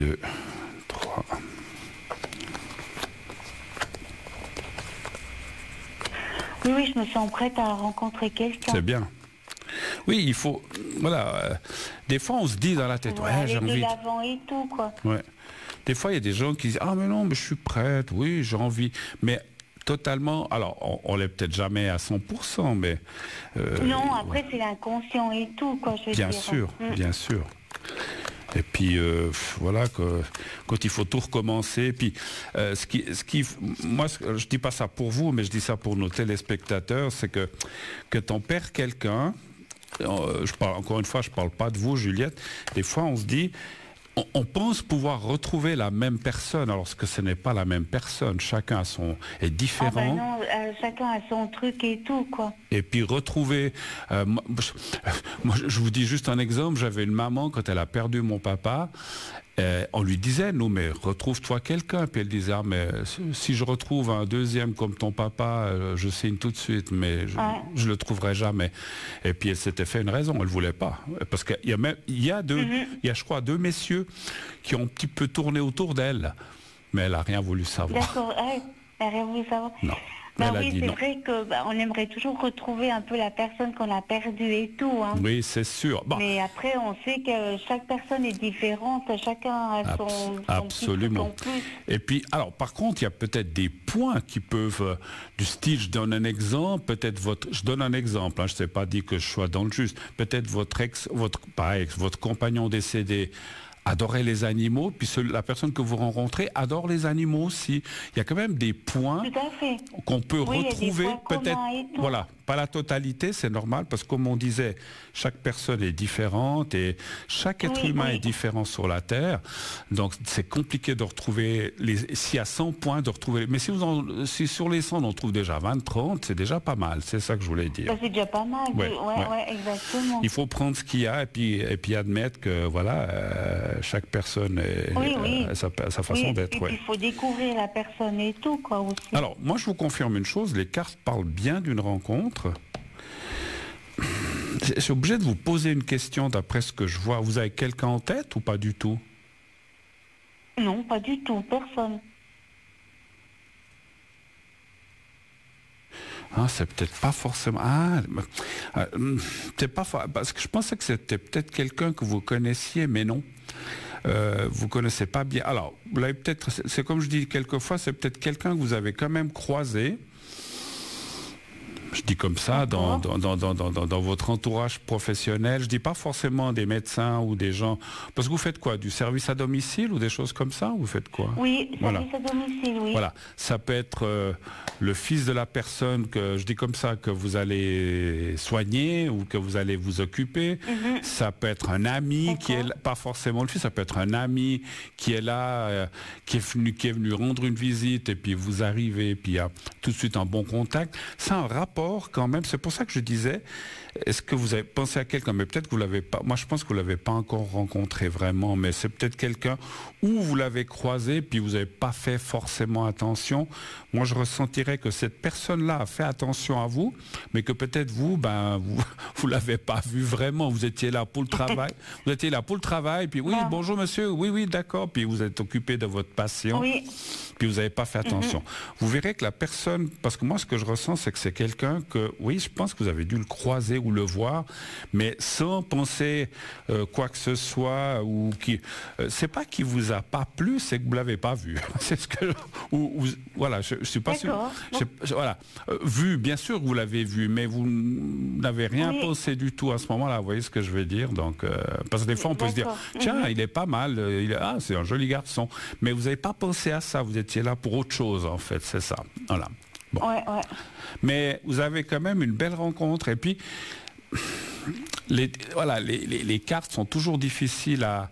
2, 3. Oui, oui, je me sens prête à rencontrer quelqu'un. C'est bien. Oui, il faut... Voilà. Des fois, on se dit dans la tête, ouais, j'ai envie... Aller de l'avant et tout, quoi. Ouais. Des fois, il y a des gens qui disent, ah, mais non, mais je suis prête, oui, j'ai envie. Mais totalement... Alors, on l'est peut-être jamais à 100%, mais... non, après, c'est l'inconscient et tout, quoi, je veux dire. Bien sûr, bien sûr. Et puis voilà quand il faut tout recommencer. Puis moi je dis pas ça pour vous, mais je dis ça pour nos téléspectateurs, c'est que on perd quelqu'un. Encore une fois, je parle pas de vous, Juliette. Des fois, on se dit. On pense pouvoir retrouver la même personne, alors que ce n'est pas la même personne. Chacun est différent. Ah ben non, chacun a son truc et tout, quoi. Et puis retrouver... moi, je vous dis juste un exemple. J'avais une maman, quand elle a perdu mon papa, on lui disait, non, mais retrouve-toi quelqu'un. Puis elle disait, ah, mais si je retrouve un deuxième comme ton papa, je signe tout de suite, mais je le trouverai jamais. Et puis elle s'était fait une raison, elle voulait pas. Parce qu'il y a même, il y a, je crois, 2 messieurs qui ont un petit peu tourné autour d'elle, mais elle a rien voulu savoir. D'accord, elle n'a rien voulu savoir. Non. Bah oui, c'est vrai qu'on aimerait toujours retrouver un peu la personne qu'on a perdue et tout. Hein. Oui, c'est sûr. Bon. Mais après, on sait que chaque personne est différente, chacun a son absolument. Petit truc en plus. Et puis, alors, par contre, il y a peut-être des points qui peuvent, du style, je donne un exemple, peut-être je donne un exemple, hein, je ne sais pas dire que je sois dans le juste, peut-être votre compagnon décédé adorait les animaux, puis la personne que vous rencontrez adore les animaux aussi. Il y a quand même des points qu'on peut retrouver, peut-être, voilà, pas la totalité, c'est normal, parce que comme on disait, chaque personne est différente et chaque être humain est différent sur la Terre, donc c'est compliqué de retrouver, s'il y a 100 points, de retrouver, mais si sur les 100, on en trouve déjà 20, 30, c'est déjà pas mal, c'est ça que je voulais dire. C'est déjà pas mal, ouais, exactement. Il faut prendre ce qu'il y a et puis admettre que, voilà, chaque personne a sa façon d'être. Et puis il faut découvrir la personne et tout, quoi, aussi. Alors, moi, je vous confirme une chose, les cartes parlent bien d'une rencontre. Je suis obligé de vous poser une question d'après ce que je vois. Vous avez quelqu'un en tête ou pas du tout? Non, pas du tout, personne. Ah, c'est peut-être pas forcément... c'est pas... Parce que je pensais que c'était peut-être quelqu'un que vous connaissiez, mais non. Vous connaissez pas bien. Alors, vous l'avez peut-être... C'est comme je dis quelquefois, c'est peut-être quelqu'un que vous avez quand même croisé. Je dis comme ça, dans votre entourage professionnel. Je dis pas forcément des médecins ou des gens... Parce que vous faites quoi? Du service à domicile ou des choses comme ça? Vous faites quoi? Oui, service à domicile, oui. Voilà. Ça peut être le fils de la personne que, je dis comme ça, que vous allez soigner ou que vous allez vous occuper. Ça peut être un ami qui est là, pas forcément le fils, ça peut être un ami qui est là, qui est venu rendre une visite et puis vous arrivez et puis il y a tout de suite un bon contact. C'est un rapport quand même, c'est pour ça que je disais, est-ce que vous avez pensé à quelqu'un, mais peut-être que vous l'avez pas, moi je pense que vous l'avez pas encore rencontré vraiment, mais c'est peut-être quelqu'un où vous l'avez croisé, puis vous n'avez pas fait forcément attention. Moi je ressentirais que cette personne-là a fait attention à vous, mais que peut-être vous l'avez pas vu vraiment, vous étiez là pour le travail, puis oui, bonjour monsieur, oui, d'accord, puis vous êtes occupé de votre patient, puis vous n'avez pas fait attention. Vous verrez que la personne, parce que moi ce que je ressens, c'est que c'est quelqu'un que, oui, je pense que vous avez dû le croiser ou le voir, mais sans penser quoi que ce soit, ou c'est pas qu'il vous a pas plu, c'est que vous l'avez pas vu. C'est ce que, voilà, je suis pas sûr. Voilà, vu, bien sûr que vous l'avez vu, mais vous n'avez rien pensé du tout à ce moment-là. Vous voyez ce que je veux dire? Donc, parce que des fois on peut se dire, tiens, il est pas mal, c'est un joli garçon, mais vous n'avez pas pensé à ça. Vous étiez là pour autre chose, en fait, c'est ça. Voilà. Bon. Mais vous avez quand même une belle rencontre. Et puis, les cartes sont toujours difficiles à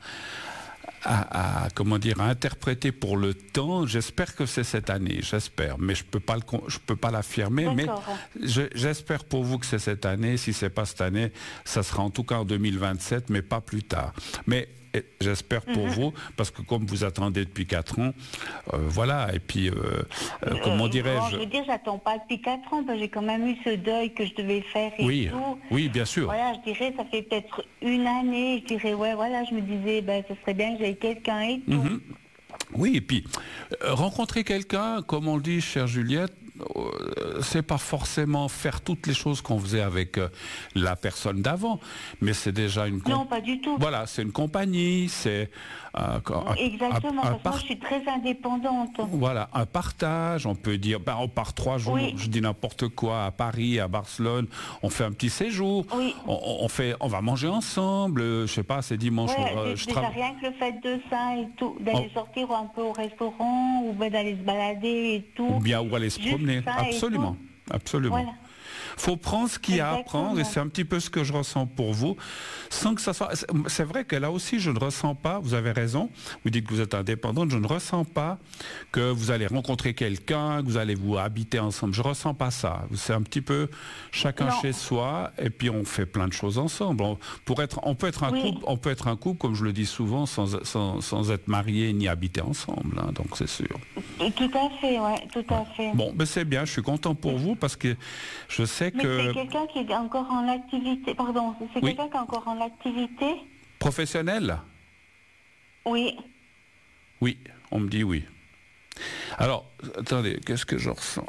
interpréter pour le temps. J'espère que c'est cette année, j'espère, mais je peux pas l'affirmer, mais j'espère pour vous que c'est cette année. Si c'est pas cette année, ça sera en tout cas en 2027, mais pas plus tard. Mais et j'espère pour vous, parce que comme vous attendez depuis 4 ans, voilà, et puis, comment dirais-je... Je veux dire, j'attends pas depuis 4 ans, parce que j'ai quand même eu ce deuil que je devais faire et tout. Oui, bien sûr. Voilà, je dirais, ça fait peut-être 1 année, je dirais, ouais, voilà, je me disais, ce serait bien que j'aie quelqu'un et tout. Oui, et puis, rencontrer quelqu'un, comme on le dit, chère Juliette, c'est pas forcément faire toutes les choses qu'on faisait avec la personne d'avant, mais c'est déjà une... Non, pas du tout. Voilà, c'est une compagnie, c'est... Exactement, parce que moi je suis très indépendante. Voilà, un partage, on peut dire, on part 3 jours, je dis n'importe quoi, à Paris, à Barcelone, on fait un petit séjour, on va manger ensemble, je sais pas, c'est dimanche. Déjà rien que le fait de ça et tout, d'aller sortir un peu au restaurant, ou d'aller se balader et tout. Ou bien, ou aller se promener, absolument, absolument. Voilà. Faut prendre ce qu'il y a à prendre, et c'est un petit peu ce que je ressens pour vous, sans que ça soit... C'est vrai que là aussi, je ne ressens pas, vous avez raison, vous dites que vous êtes indépendante, je ne ressens pas que vous allez rencontrer quelqu'un, que vous allez vous habiter ensemble, je ne ressens pas ça. C'est un petit peu chacun chez soi, et puis on fait plein de choses ensemble. On peut être un couple, comme je le dis souvent, sans être marié ni habiter ensemble, hein, donc c'est sûr. Tout à fait, ouais, tout à fait. Bon, c'est bien, je suis content pour vous, parce que je sais mais c'est quelqu'un qui est encore en activité, pardon, c'est quelqu'un qui est encore en activité professionnelle? Oui. Oui, on me dit oui. Alors, attendez, qu'est-ce que je ressens?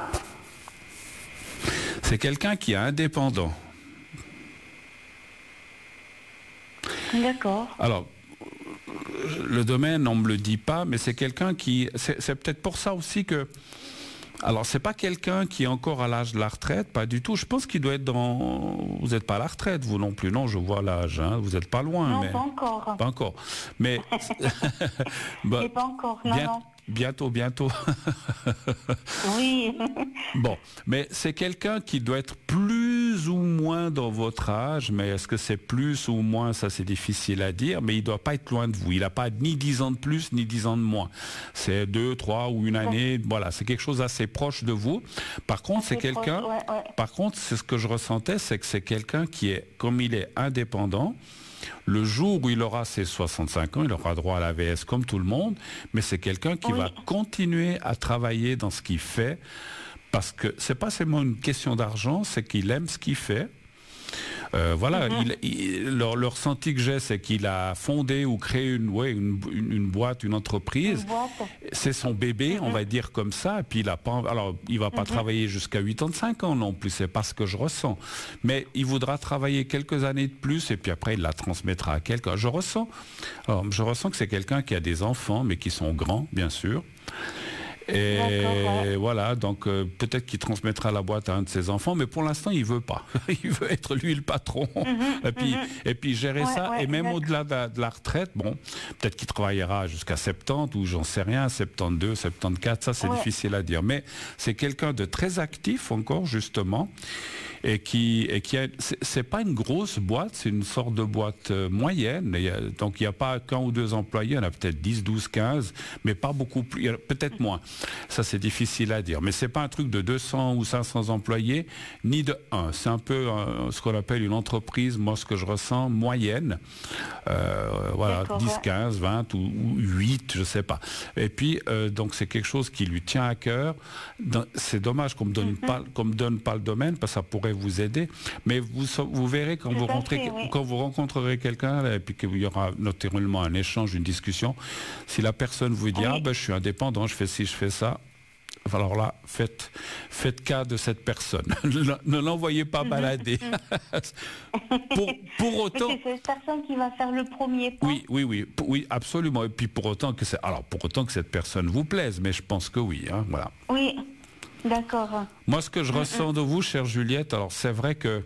C'est quelqu'un qui est indépendant. D'accord. Alors, le domaine, on ne me le dit pas, mais c'est quelqu'un qui... C'est peut-être pour ça aussi que... Alors, c'est pas quelqu'un qui est encore à l'âge de la retraite, pas du tout. Je pense qu'il doit être dans... Vous n'êtes pas à la retraite, vous non plus, non, je vois l'âge, hein. Vous n'êtes pas loin. Non, mais... pas encore. Pas encore. Mais... mais pas encore, non. Bientôt. Oui. Bon, mais c'est quelqu'un qui doit être plus ou moins dans votre âge, mais est-ce que c'est plus ou moins, ça c'est difficile à dire, mais il ne doit pas être loin de vous. Il n'a pas ni 10 ans de plus, ni 10 ans de moins. C'est 2, 3 ou 1 année, voilà, c'est quelque chose assez proche de vous. Par contre, c'est quelqu'un... Par contre, c'est ce que je ressentais, c'est que c'est quelqu'un qui est, comme il est indépendant, le jour où il aura ses 65 ans, il aura droit à la l'AVS comme tout le monde, mais c'est quelqu'un qui va continuer à travailler dans ce qu'il fait, parce que c'est pas seulement une question d'argent, c'est qu'il aime ce qu'il fait. Voilà, le ressenti que j'ai, c'est qu'il a fondé ou créé une boîte, une entreprise. C'est son bébé, on va dire comme ça. Et puis il va pas travailler jusqu'à 85 ans non plus. C'est pas ce que je ressens. Mais il voudra travailler quelques années de plus et puis après il la transmettra à quelqu'un. Je ressens que c'est quelqu'un qui a des enfants, mais qui sont grands, bien sûr. Et voilà, donc peut-être qu'il transmettra la boîte à un de ses enfants, mais pour l'instant, il veut pas. Il veut être lui le patron. Et puis gérer ça, et même au-delà de la retraite, bon, peut-être qu'il travaillera jusqu'à 70, ou j'en sais rien, 72, 74, ça c'est difficile à dire. Mais c'est quelqu'un de très actif encore, justement, et qui c'est pas une grosse boîte, c'est une sorte de boîte moyenne. Donc il n'y a pas qu'un ou deux employés, il y en a peut-être 10, 12, 15, mais pas beaucoup plus, peut-être moins. Ça c'est difficile à dire. Mais c'est pas un truc de 200 ou 500 employés, ni de 1. C'est un peu ce qu'on appelle une entreprise, moi ce que je ressens, moyenne. Voilà, 10, 15, 20 ou 8, je sais pas. Et puis, donc c'est quelque chose qui lui tient à cœur. C'est dommage qu'on me donne pas le domaine, parce que ça pourrait vous aider, mais vous verrez quand vous rencontrerez quelqu'un et puis qu'il y aura naturellement un échange, une discussion, si la personne vous dit je suis indépendant, je fais ci, je fais ça, alors là, faites cas de cette personne. Ne l'envoyez pas balader. pour autant... C'est cette personne qui va faire le premier pas. Oui, absolument. Et puis pour autant que cette personne vous plaise, mais je pense que oui, hein, voilà. Oui. D'accord. Moi, ce que je ressens de vous, chère Juliette, alors c'est vrai que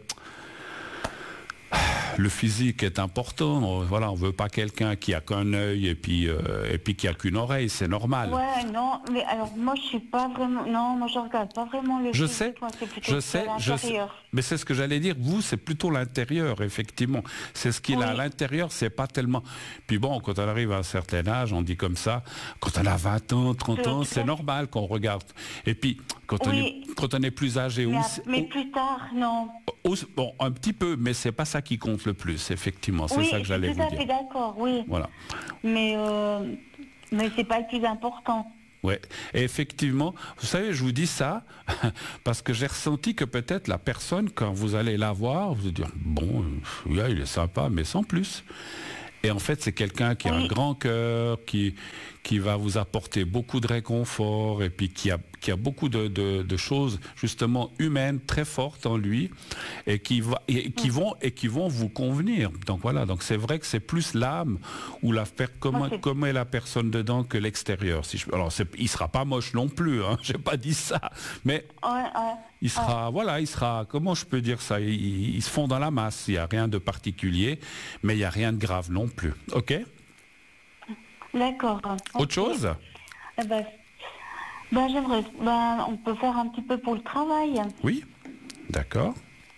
le physique est important. Voilà, on veut pas quelqu'un qui a qu'un œil et puis qui a qu'une oreille, c'est normal. Ouais, non, mais alors moi je suis pas vraiment, non, moi je regarde pas vraiment le physique. Je sais. Mais c'est ce que j'allais dire. Vous, c'est plutôt l'intérieur, effectivement. C'est ce qu'il a à l'intérieur, c'est pas tellement... Puis bon, quand on arrive à un certain âge, on dit comme ça, quand on a 20 ans, 30 ans, c'est normal qu'on regarde. Et puis, quand on est plus âgé... Mais plus tard, non. Bon, un petit peu, mais c'est pas ça qui compte le plus, effectivement. C'est ça que j'allais vous dire. Oui, tout à fait d'accord, oui. Voilà. Mais c'est pas le plus important. Ouais. Et effectivement, vous savez, je vous dis ça parce que j'ai ressenti que peut-être la personne, quand vous allez la voir, vous allez dire, bon, il est sympa, mais sans plus. Et en fait, c'est quelqu'un qui a un grand cœur, qui va vous apporter beaucoup de réconfort et puis qui a beaucoup de choses justement humaines très fortes en lui et qui vont vous convenir. Donc voilà, donc c'est vrai que c'est plus l'âme ou comment est la personne dedans que l'extérieur. Alors il sera pas moche non plus, hein, j'ai pas dit ça, mais il sera, comment je peux dire ça, ils se font dans la masse, il n'y a rien de particulier, mais il n'y a rien de grave non plus. Ok ? D'accord. Autre chose ? J'aimerais, on peut faire un petit peu pour le travail. Oui, d'accord.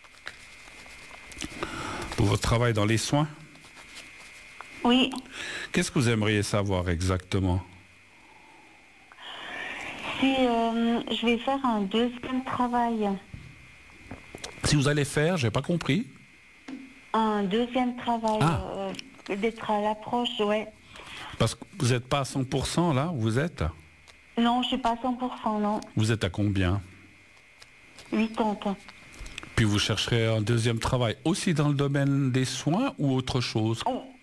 Pour votre travail dans les soins ? Oui. Qu'est-ce que vous aimeriez savoir exactement ? Si je vais faire un deuxième travail. Si vous allez faire, j'ai pas compris. Un deuxième travail, d'être à l'approche, ouais. Parce que vous n'êtes pas à 100% là où vous êtes ? Non, je suis pas à 100%, non. Vous êtes à combien ? 80. Puis vous chercherez un deuxième travail aussi dans le domaine des soins ou autre chose ?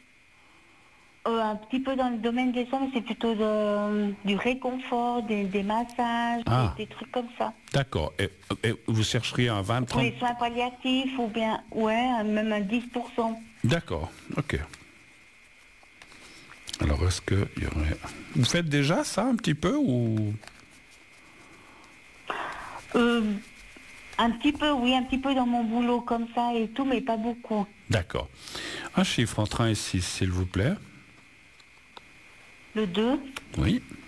Un petit peu dans le domaine des soins, mais c'est plutôt du réconfort, des massages, des trucs comme ça. D'accord. Et vous chercheriez un 20-30 ? Pour les soins palliatifs ou bien, même un 10%. D'accord, ok. Alors, est-ce que il y aurait... Vous faites déjà ça un petit peu ou... Un petit peu, oui, un petit peu dans mon boulot comme ça et tout, mais pas beaucoup. D'accord. Un chiffre entre 1 et 6, s'il vous plaît. Le 2. Oui.